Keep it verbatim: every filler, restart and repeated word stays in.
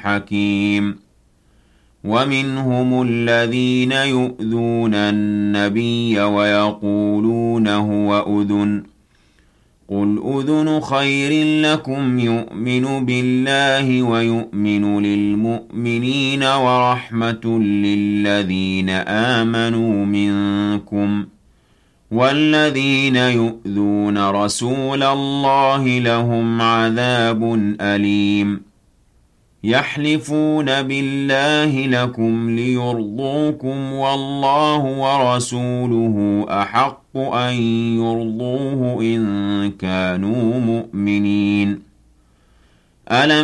حكيم ومنهم الذين يؤذون النبي ويقولون هو أذن قل أذن خير لكم يؤمن بالله ويؤمن للمؤمنين ورحمة للذين آمنوا منكم والذين يؤذون رسول الله لهم عذاب أليم يحلفون بالله لكم ليرضوكم والله ورسوله أحق أن يرضوه إن كانوا مؤمنين ألم